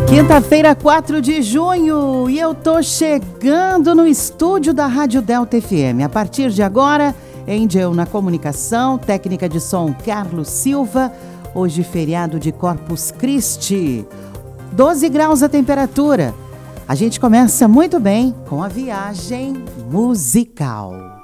Quinta-feira, 4 de junho, e eu tô chegando no estúdio da Rádio Delta FM. A partir de agora, Angel na comunicação, técnica de som Carlos Silva. Hoje, feriado de Corpus Christi, 12 graus a temperatura. A gente começa muito bem com a viagem musical.